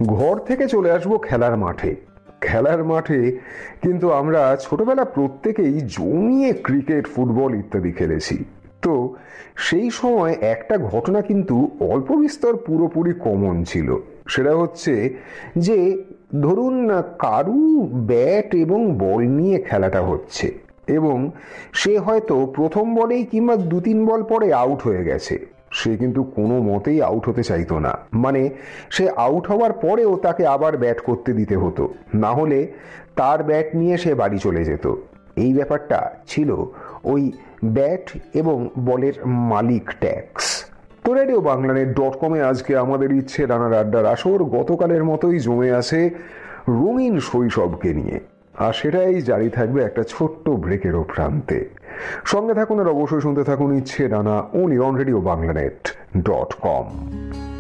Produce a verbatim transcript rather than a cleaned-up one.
ঘর থেকে চলে আসবো খেলার মাঠে। খেলার মাঠে কিন্তু আমরা ছোটবেলা প্রত্যেকেই জমিয়ে ক্রিকেট, ফুটবল ইত্যাদি খেলেছি। তো সেই সময় একটা ঘটনা কিন্তু অল্প বিস্তর পুরোপুরি কমন ছিল। সেটা হচ্ছে যে ধরুন কারু ব্যাট এবং বল নিয়ে খেলাটা হচ্ছে এবং সে হয়তো প্রথম বলেই কিংবা দু তিন বল পরে আউট হয়ে গেছে। সে কিন্তু কোনো মতেই আউট হতে চাইতো না, মানে সে আউট হওয়ার পরেও তাকে আবার ব্যাট করতে দিতে হতো, না হলে তার ব্যাট নিয়ে সে বাড়ি চলে যেত। এই ব্যাপারটা ছিল ওই ব্যাট এবং বলের মালিক ট্যাক্স। তো রেডিও বাংলানেট ডট কমে আজকে আমাদের ইচ্ছে রানার আড্ডার আসর গতকালের মতোই জমে আছে রঙিন শৈশবকে নিয়ে, আর সেটাই জারি থাকবে একটা ছোট্ট ব্রেকেরও প্রান্তে। সঙ্গে থাকুন আর অবশ্যই শুনতে থাকুন ইচ্ছে Rana only on radio বাংলানেট dot com.